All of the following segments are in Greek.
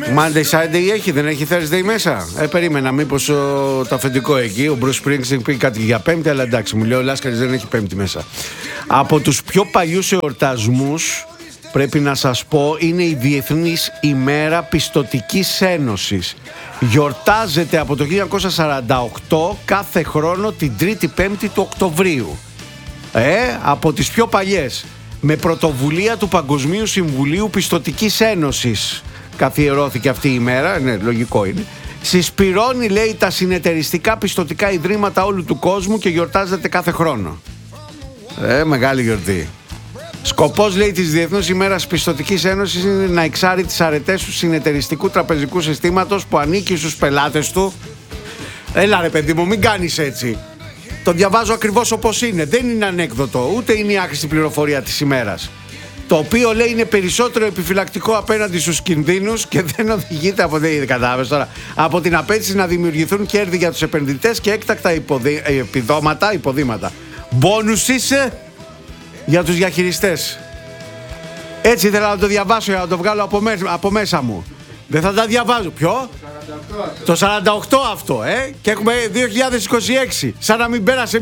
Monday, Sunday έχει, δεν έχει Thursday μέσα. Περίμενα μήπως το αφεντικό εκεί, ο Bruce Springsteen πει κάτι για Πέμπτη, αλλά εντάξει, μου λέει ο Λάσκαρης δεν έχει Πέμπτη μέσα. Από τους πιο παλιούς εορτασμούς, πρέπει να σας πω, είναι η Διεθνής ημέρα Πιστωτικής Ένωσης. Γιορτάζεται από το 1948 κάθε χρόνο την 3η-5η του Οκτωβρίου. Από τις πιο παλιές. Με πρωτοβουλία του Παγκοσμίου Συμβουλίου Πιστωτικής Ένωσης καθιερώθηκε αυτή η ημέρα, ναι, λογικό είναι. Συσπυρώνει, λέει, τα συνεταιριστικά πιστωτικά ιδρύματα όλου του κόσμου και γιορτάζεται κάθε χρόνο. Μεγάλη γιορτή. Σκοπός, λέει, της Διεθνούς ημέρας Πιστωτικής Ένωσης είναι να εξάρει τις αρετές του συνεταιριστικού τραπεζικού συστήματος που ανήκει στους πελάτες του. Έλα ρε παιδί μου, μην κάνεις έτσι. Το διαβάζω ακριβώς όπως είναι. Δεν είναι ανέκδοτο, ούτε είναι η άχρηστη πληροφορία της ημέρας. Το οποίο, λέει, είναι περισσότερο επιφυλακτικό απέναντι στους κινδύνους και δεν οδηγείται από, από την απέτηση να δημιουργηθούν κέρδη για τους επενδυτές και έκτακτα υποδήματα. Μπόνουσις για τους διαχειριστές. Έτσι ήθελα να το διαβάσω για να το βγάλω από μέσα μου. Δεν θα τα διαβάζω. Ποιο? Το 48 αυτό, και έχουμε 2026. Σαν να μην πέρασε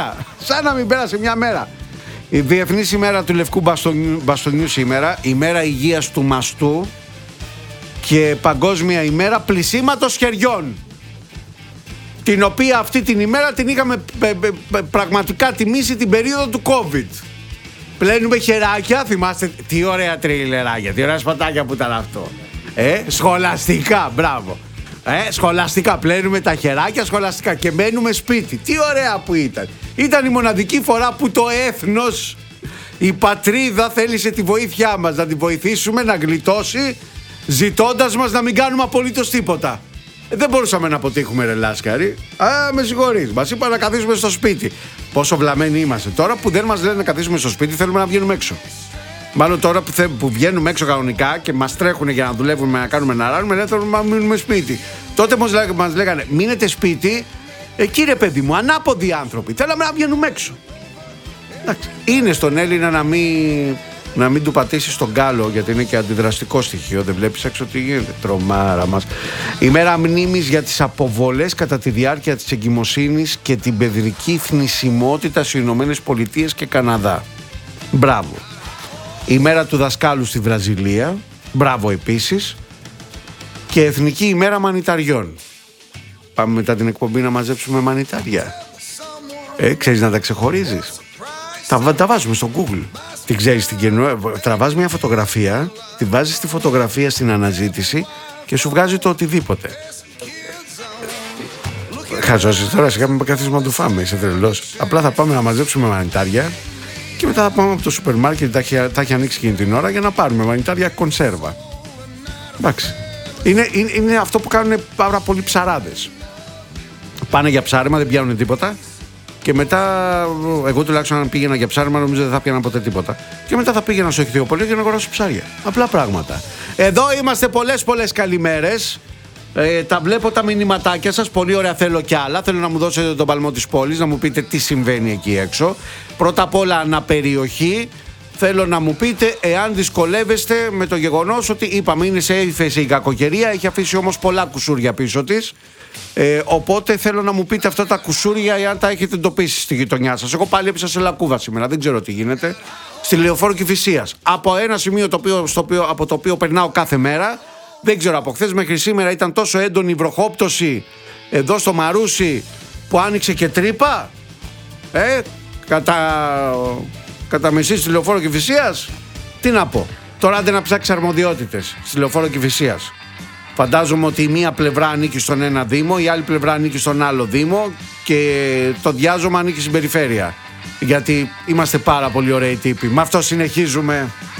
μια μέρα. Η Διεθνής ημέρα του Λευκού Μπαστονιού σήμερα, ημέρα υγείας του μαστού και Παγκόσμια ημέρα πλυσίματος χεριών, την οποία αυτή την ημέρα την είχαμε πραγματικά τιμήσει την περίοδο του COVID. Πλένουμε χεράκια, θυμάστε τι ωραία τριλεράκια, τι ωραία σπατάκια που ήταν αυτό. Σχολαστικά, μπράβο. Σχολαστικά, πλένουμε τα χεράκια σχολαστικά και μένουμε σπίτι. Τι ωραία που ήταν. Ήταν η μοναδική φορά που το έθνος, η πατρίδα, θέλησε τη βοήθειά μας, να τη βοηθήσουμε να γλιτώσει, ζητώντας μας να μην κάνουμε απολύτως τίποτα. Δεν μπορούσαμε να αποτύχουμε, ρε Λάσκαρη. Με συγχωρείς, μας είπα να καθίσουμε στο σπίτι. Πόσο βλαμμένοι είμαστε. Τώρα που δεν μας λένε να καθίσουμε στο σπίτι, θέλουμε να βγαίνουμε έξω. Μάλλον τώρα που βγαίνουμε έξω κανονικά και μας τρέχουν για να δουλεύουμε, να κάνουμε να ράνουμε, δεν θέλουμε να μείνουμε σπίτι. Τότε μας λέγανε μείνετε σπίτι, κύριε παιδί μου, ανάποδοι άνθρωποι. Θέλαμε να βγαίνουμε έξω. Εντάξει. Είναι στον Έλληνα να μην του πατήσει στον κάλο, γιατί είναι και αντιδραστικό στοιχείο. Δεν βλέπεις έξω τι γίνεται. Τρομάρα μας. Ημέρα μνήμης για τις αποβολές κατά τη διάρκεια της εγκυμοσύνης και την παιδρική θνησιμότητα στις Ηνωμένες Πολιτείες και Καναδά. Μπράβο. Ημέρα του δασκάλου στη Βραζιλία. Μπράβο επίσης. Και Εθνική ημέρα μανιταριών. Πάμε μετά την εκπομπή να μαζέψουμε μανιτάρια. Ξέρεις να τα ξεχωρίζεις? Τα βάζουμε στο Google. Την ξέρεις την καινούργια. Τραβάς μια φωτογραφία, τη βάζεις τη φωτογραφία στην αναζήτηση και σου βγάζει το οτιδήποτε. Χαζώσεις τώρα, σιγά μην καθίσουμε να το φάμε. Είσαι τρελός. Απλά θα πάμε να μαζέψουμε μανιτάρια και μετά θα πάμε από το σούπερ μάρκετ, τα έχει ανοίξει εκείνη την ώρα, για να πάρουμε μανιτάρια κονσέρβα. Εντάξει. Είναι αυτό που κάνουν πάρα πολλοί ψαράδες. Πάνε για ψάρεμα, δεν πιάνουν τίποτα. Και μετά, εγώ τουλάχιστον αν πήγαινα για ψάρεμα, νομίζω δεν θα πιάνα ποτέ τίποτα. Και μετά θα πήγαινα στο ηχθειοπωλείο για να αγοράσω ψάρια. Απλά πράγματα. Εδώ είμαστε, πολλές καλημέρες. Τα βλέπω τα μηνυματάκια σας. Πολύ ωραία, θέλω κι άλλα. Θέλω να μου δώσετε τον παλμό της πόλης, να μου πείτε τι συμβαίνει εκεί έξω. Πρώτα απ' όλα, αναπεριοχή. Θέλω να μου πείτε εάν δυσκολεύεστε με το γεγονός ότι, είπαμε, είναι σε ύφεση η κακοκαιρία. Έχει αφήσει όμως πολλά κουσούρια πίσω της. Οπότε θέλω να μου πείτε αυτά τα κουσούρια, εάν τα έχετε εντοπίσει στη γειτονιά σας. Εγώ πάλι έπεισα σε Λακκούβα σήμερα, δεν ξέρω τι γίνεται. Στη Λεωφόρο Κηφισίας. Από ένα σημείο από το οποίο περνάω κάθε μέρα. Δεν ξέρω, από χθες μέχρι σήμερα ήταν τόσο έντονη η βροχόπτωση εδώ στο Μαρούσι που άνοιξε και τρύπα. Κατά μεσή στη Λεωφόρο Κηφισίας. Τι να πω. Τώρα άντε να ψάξει αρμοδιότητες στη Λεωφόρο Κηφισίας. Φαντάζομαι ότι η μία πλευρά ανήκει στον ένα δήμο, η άλλη πλευρά ανήκει στον άλλο δήμο και το διάζωμα ανήκει στην περιφέρεια. Γιατί είμαστε πάρα πολύ ωραίοι τύποι. Με αυτό συνεχίζουμε.